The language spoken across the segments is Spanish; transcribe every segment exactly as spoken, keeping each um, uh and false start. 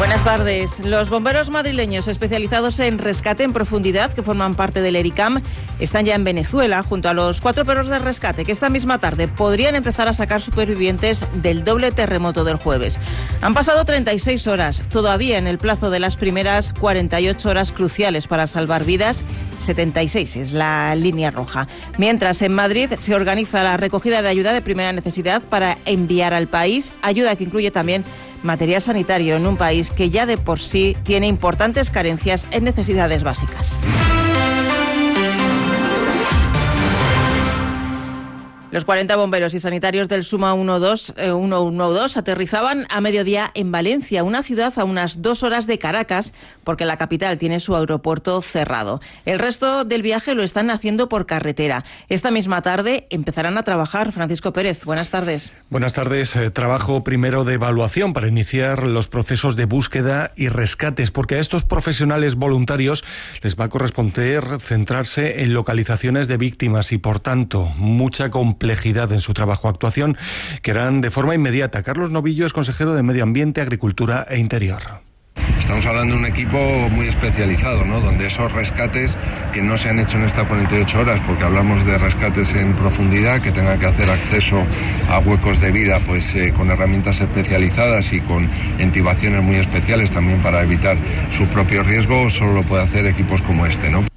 Buenas tardes. Los bomberos madrileños especializados en rescate en profundidad, que forman parte del ERICAM, están ya en Venezuela junto a los cuatro perros de rescate que esta misma tarde podrían empezar a sacar supervivientes del doble terremoto del jueves. Han pasado treinta y seis horas, todavía en el plazo de las primeras cuarenta y ocho horas cruciales para salvar vidas. setenta y seis es la línea roja. Mientras, en Madrid se organiza la recogida de ayuda de primera necesidad para enviar al país, ayuda que incluye también material sanitario en un país que ya de por sí tiene importantes carencias en necesidades básicas. Los cuarenta bomberos y sanitarios del Suma ciento doce aterrizaban a mediodía en Valencia, una ciudad a unas dos horas de Caracas, porque la capital tiene su aeropuerto cerrado. El resto del viaje lo están haciendo por carretera. Esta misma tarde empezarán a trabajar. Francisco Pérez, buenas tardes. Buenas tardes. Eh, trabajo primero de evaluación para iniciar los procesos de búsqueda y rescates, porque a estos profesionales voluntarios les va a corresponder centrarse en localizaciones de víctimas y, por tanto, mucha complejidad en su trabajo. Actuación que harán de forma inmediata. Carlos Novillo es consejero de Medio Ambiente, Agricultura e Interior. Estamos hablando de un equipo muy especializado, ¿no? Donde esos rescates que no se han hecho en estas cuarenta y ocho horas, porque hablamos de rescates en profundidad, que tengan que hacer acceso a huecos de vida, pues eh, con herramientas especializadas y con intubaciones muy especiales también para evitar su propio riesgo, solo lo puede hacer equipos como este, ¿no?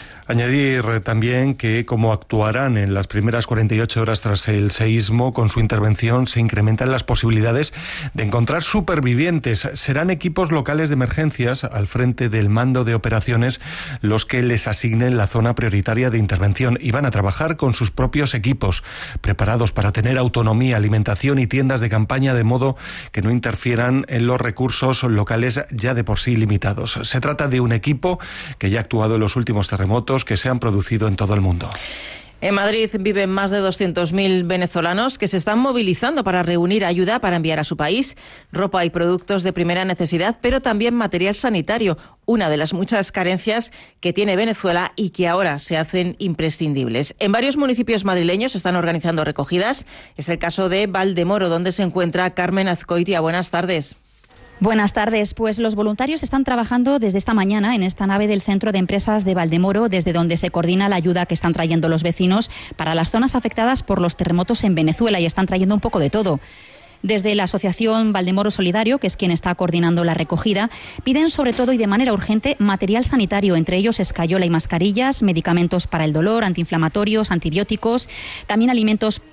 Añadir también que, como actuarán en las primeras cuarenta y ocho horas tras el seísmo, con su intervención se incrementan las posibilidades de encontrar supervivientes. Serán equipos locales de emergencias al frente del mando de operaciones los que les asignen la zona prioritaria de intervención, y van a trabajar con sus propios equipos, preparados para tener autonomía, alimentación y tiendas de campaña, de modo que no interfieran en los recursos locales ya de por sí limitados. Se trata de un equipo que ya ha actuado en los últimos terremotos que se han producido en todo el mundo. En Madrid viven más de doscientos mil venezolanos que se están movilizando para reunir ayuda para enviar a su país, ropa y productos de primera necesidad, pero también material sanitario, una de las muchas carencias que tiene Venezuela y que ahora se hacen imprescindibles. En varios municipios madrileños se están organizando recogidas. Es el caso de Valdemoro, donde se encuentra Carmen Azcoitia. Buenas tardes. Buenas tardes. Pues los voluntarios están trabajando desde esta mañana en esta nave del Centro de Empresas de Valdemoro, desde donde se coordina la ayuda que están trayendo los vecinos para las zonas afectadas por los terremotos en Venezuela, y están trayendo un poco de todo. Desde la Asociación Valdemoro Solidario, que es quien está coordinando la recogida, piden sobre todo y de manera urgente material sanitario, entre ellos escayola y mascarillas, medicamentos para el dolor, antiinflamatorios, antibióticos, también alimentos